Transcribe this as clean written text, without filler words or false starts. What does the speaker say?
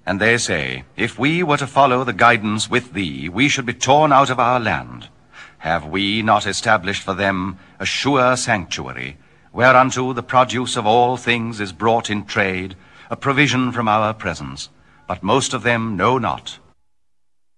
And they say, if we were to follow the guidance with thee, we should be torn out of our land. Have we not established for them a sure sanctuary, whereunto the produce of all things is brought in trade, a provision from our presence? But most of them know not,